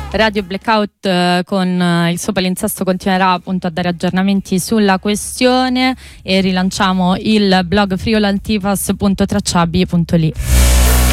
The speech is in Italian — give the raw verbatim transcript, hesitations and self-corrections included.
Radio Blackout eh, con eh, il suo palinsesto continuerà appunto a dare aggiornamenti sulla questione, e rilanciamo il blog friolantifas punto tracciabili punto li.